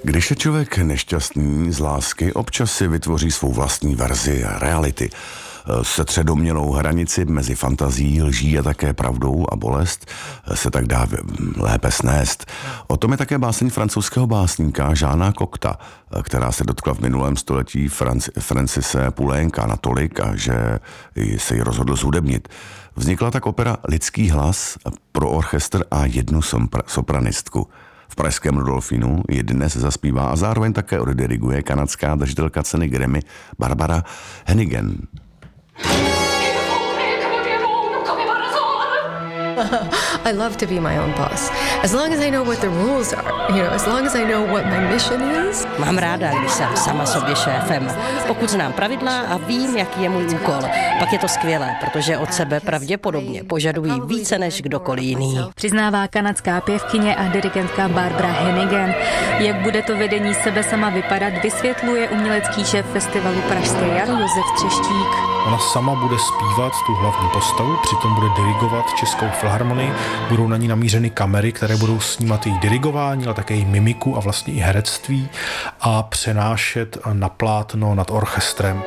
Když je člověk nešťastný z lásky, občas si vytvoří svou vlastní verzi reality. Setře domnělou hranici mezi fantazií, lží a také pravdou a bolest se tak dá lépe snést. O tom je také báseň francouzského básníka Jeana Cocteau, která se dotkla v minulém století Francise Poulenca natolik, že se ji rozhodl zhudebnit. Vznikla tak opera Lidský hlas pro orchestr a jednu sopranistku. V pražském Rudolfínu ji dnes zaspívá a zároveň také oddiriguje kanadská držitelka ceny Grammy Barbara Hannigan. I love to be my own boss. As long as I know what the rules are, as long as I know what my mission is. Mám ráda, když jsem sama sobě šéfem. Pokud znám pravidla a vím, jaký je můj úkol, pak je to skvělé, protože od sebe pravděpodobně požadují více než kdokoliv jiný. Přiznává kanadská pěvkyně a dirigentka Barbara Hannigan. Jak bude to vedení sebe sama vypadat, vysvětluje umělecký šéf festivalu Pražské jaro Josef Třeštík. Ona sama bude zpívat tu hlavní postavu, přitom bude dirigovat Českou filharmonii. Budou na ní namířeny kamery, které budou snímat její dirigování, ale také její mimiku a vlastně i herectví a přenášet na plátno nad orchestrem.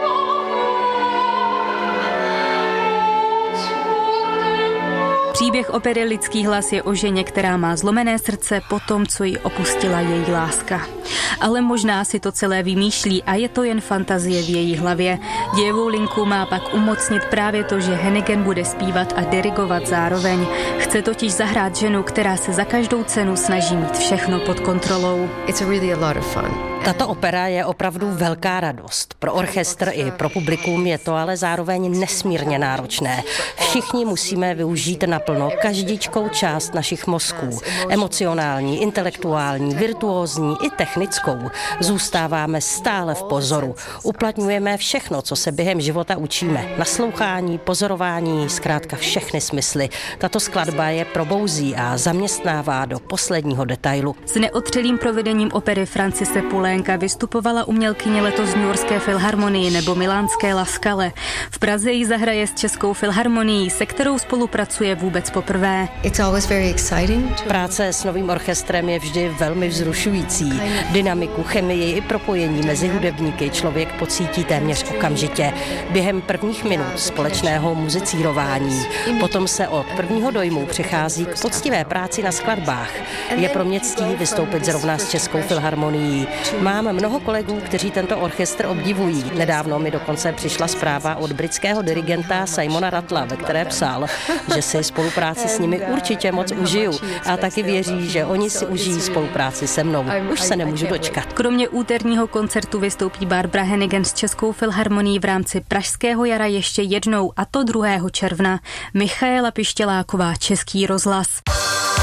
Příběh opery Lidský hlas je o ženě, která má zlomené srdce po tom, co ji opustila její láska. Ale možná si to celé vymýšlí a je to jen fantazie v její hlavě. Dějovou linku má pak umocnit právě to, že Hannigan bude zpívat a dirigovat zároveň. Chce totiž zahrát ženu, která se za každou cenu snaží mít všechno pod kontrolou. It's really a lot of fun. Tato opera je opravdu velká radost. Pro orchestr i pro publikum je to ale zároveň nesmírně náročné. Všichni musíme využít naplno každičkou část našich mozků. Emocionální, intelektuální, virtuózní i technickou. Zůstáváme stále v pozoru. Uplatňujeme všechno, co se během života učíme. Naslouchání, pozorování, zkrátka všechny smysly. Tato skladba je probouzí a zaměstnává do posledního detailu. S neotřelým provedením opery Francise Poulenca vystupovala umělkyně letos v Newyorské filharmonii nebo milánské La Scale. V Praze ji zahraje s Českou filharmonií, se kterou spolupracuje vůbec poprvé. It's always very exciting. Práce s novým orchestrem je vždy velmi vzrušující. Dynamiku, chemii i propojení mezi hudebníky člověk pocítí téměř okamžitě. Během prvních minut společného muzicírování. Potom se od prvního dojmu přechází k poctivé práci na skladbách. Je pro mě ctí vystoupit zrovna s Českou filharmonií. Mám mnoho kolegů, kteří tento orchestr obdivují. Nedávno mi dokonce přišla zpráva od britského dirigenta Simona Rattla, ve které psal, že si spolupráci s nimi určitě moc užiju a taky věří, že oni si užijí spolupráci se mnou. Už se nemůžu dočkat. Kromě úterního koncertu vystoupí Barbara Hannigan s Českou filharmonií v rámci Pražského jara ještě jednou, a to 2. června. Michaela Pištěláková, Český rozhlas.